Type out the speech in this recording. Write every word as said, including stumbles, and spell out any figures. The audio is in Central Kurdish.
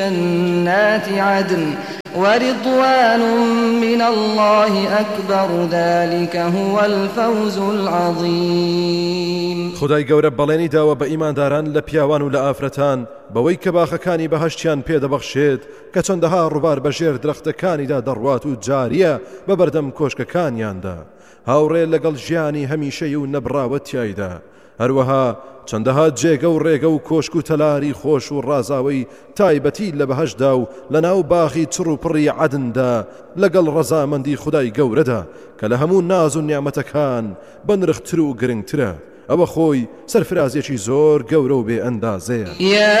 جنات عدن ورضوان من الله أكبر ذلك هو الفوز العظيم. خدای گەورە بەڵێنی داوە بە ئیمانداران لە پیاوان و لە ئافرەتان بەوەی کە باخەکانی بەهەشتیان پێدەبەخشێت کە چەندەها ڕووبار بەژێر درەختەکانیدا دەڕوات و جاریە بە بەردەم کۆشکەکانیاندا هاوڕێ لەگەڵ ژیانی هەمیشەی و نەبراوە تیایدا هەروەها چەندەها جێگە و ڕێگە و کۆشک و تەلاری خۆش و ڕازاوی تایبەتی لە بەهەشدا و لەناو باخی چڕ و پڕی عەدندا لەگەڵ ڕەزامەندی خودای گەورەدا کە لە هەموو ناز و نیامەتەکان بەنرختر و گرنگترە ئەوە خۆی سەرفرازێکی زۆر گەورە و بێ ئەندازەیە.